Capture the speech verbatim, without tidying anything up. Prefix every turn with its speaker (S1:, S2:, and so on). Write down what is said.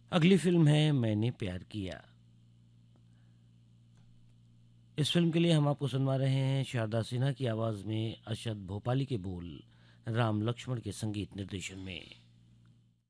S1: अगली फिल्म है मैंने प्यार किया। इस फिल्म के लिए हम आपको सुनवा रहे हैं शारदा सिन्हा की आवाज़ में अशद भोपाली के बोल, राम लक्ष्मण के संगीत निर्देशन में।